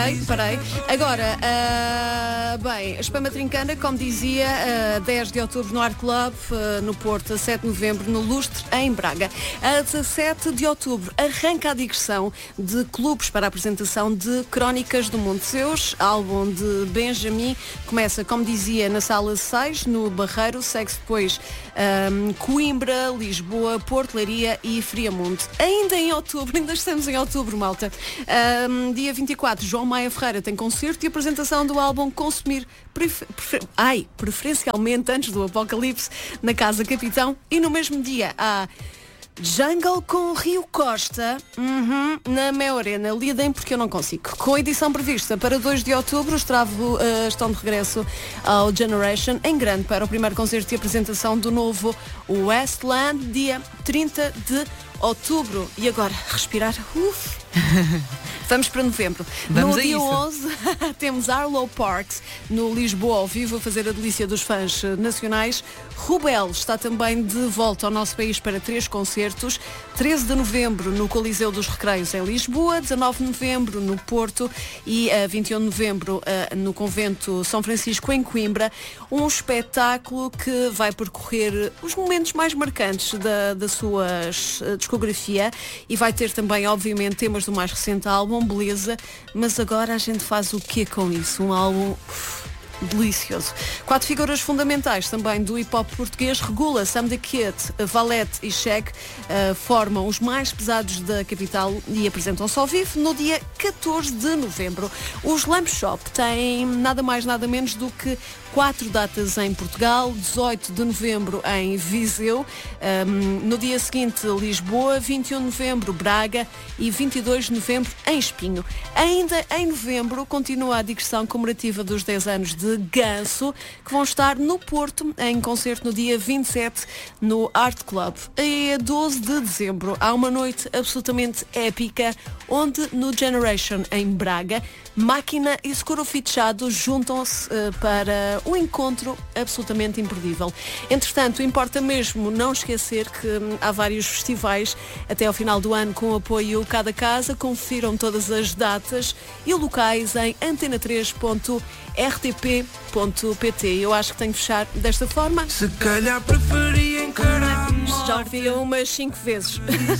Parei. Agora, bem, a Espama Trincana, como dizia, 10 de outubro no Art Club, no Porto, a 7 de novembro no Lustre, em Braga. A 17 de outubro arranca a digressão de clubes para a apresentação de Crónicas do Monte Zeus, álbum de Benjamin. Começa, como dizia, na Sala 6, no Barreiro, segue-se depois Coimbra, Lisboa, Porto, Leiria e Friamundo. Ainda em outubro, ainda estamos em outubro, malta. Dia 24, João Maia Ferreira tem concerto e apresentação do álbum Consumir preferencialmente antes do Apocalipse na Casa Capitão. E no mesmo dia há Jungle com Rio Costa na Mel Arena. Lidem porque eu não consigo. Com a edição prevista para 2 de outubro, os Travo estão de regresso ao Generation em grande para o primeiro concerto e apresentação do novo Westland, dia 30 de outubro. E agora, respirar. Vamos para novembro. Vamos no dia isso. 11 temos Arlo Parks no Lisboa ao vivo a fazer a delícia dos fãs nacionais. Rubel está também de volta ao nosso país para 3 concertos. 13 de novembro no Coliseu dos Recreios em Lisboa, 19 de novembro no Porto e 21 de novembro no Convento São Francisco em Coimbra. Um espetáculo que vai percorrer os momentos mais marcantes da sua discografia e vai ter também, obviamente, temas do mais recente álbum, beleza, mas agora a gente faz o quê com isso? Um álbum delicioso. 4 figuras fundamentais também do hip-hop português, Regula, Sam the Kid, Valete e Shaq, formam os mais pesados da capital e apresentam-se ao vivo no dia 14 de novembro. Os Lamp Shop têm nada mais nada menos do que 4 datas em Portugal, 18 de novembro em Viseu, no dia seguinte Lisboa, 21 de novembro Braga e 22 de novembro em Espinho. Ainda em novembro continua a digressão comemorativa dos 10 anos de Ganso, que vão estar no Porto em concerto no dia 27 no Art Club. E a 12 de dezembro há uma noite absolutamente épica, onde no Generation em Braga, Máquina e Seguro Fichado juntam-se para um encontro absolutamente imperdível. Entretanto, importa mesmo não esquecer que há vários festivais até ao final do ano com apoio Cada Casa. Confiram todas as datas e locais em antena3.rtp.pt. Eu acho que tenho que fechar desta forma. Se calhar preferia encarar. Já ouvi umas 5 vezes.